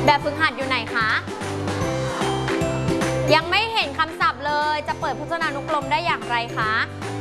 แบบฝึกหัดอยู่ไหนคะยังไม่เห็นคำศัพท์เลยจะเปิดพจนานุกรมได้อย่างไรคะ